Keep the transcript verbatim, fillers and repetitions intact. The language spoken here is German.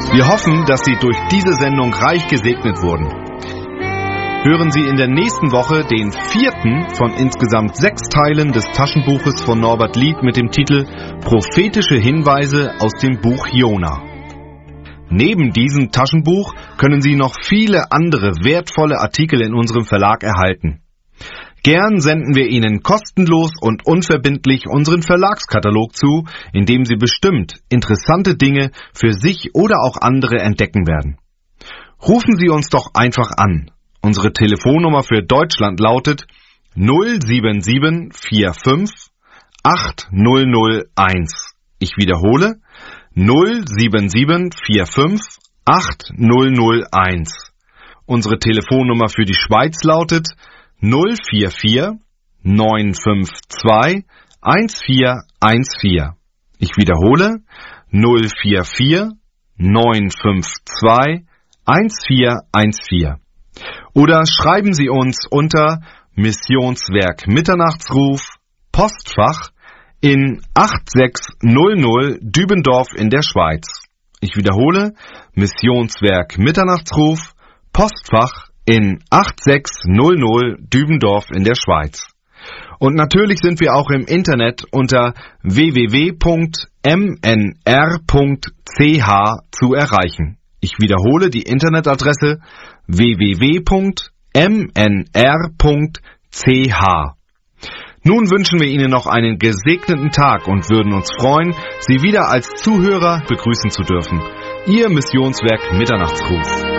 Wir hoffen, dass Sie durch diese Sendung reich gesegnet wurden. Hören Sie in der nächsten Woche den vierten von insgesamt sechs Teilen des Taschenbuches von Norbert Lied mit dem Titel Prophetische Hinweise aus dem Buch Jona. Neben diesem Taschenbuch können Sie noch viele andere wertvolle Artikel in unserem Verlag erhalten. Gern senden wir Ihnen kostenlos und unverbindlich unseren Verlagskatalog zu, in dem Sie bestimmt interessante Dinge für sich oder auch andere entdecken werden. Rufen Sie uns doch einfach an. Unsere Telefonnummer für Deutschland lautet null sieben sieben vier fünf acht null null eins. Ich wiederhole null sieben sieben vier fünf acht null null eins. Unsere Telefonnummer für die Schweiz lautet null vier vier neun fünf zwei eins vier eins vier. Ich wiederhole null vier vier neun fünf zwei eins vier eins vier. Oder schreiben Sie uns unter Missionswerk Mitternachtsruf, Postfach in acht sechs null null Dübendorf in der Schweiz. Ich wiederhole Missionswerk Mitternachtsruf, Postfach in acht sechs null null Dübendorf in der Schweiz. Und natürlich sind wir auch im Internet unter w w w punkt m n r punkt c h zu erreichen. Ich wiederhole die Internetadresse w w w punkt m n r punkt c h. Nun wünschen wir Ihnen noch einen gesegneten Tag und würden uns freuen, Sie wieder als Zuhörer begrüßen zu dürfen. Ihr Missionswerk Mitternachtsruf.